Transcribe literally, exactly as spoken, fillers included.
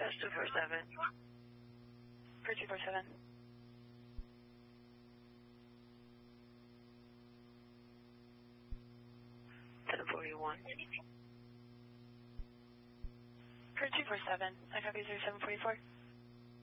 That's two four seven. For two four seven. seven forty-one. For two four seven, I copy zero seven forty-four.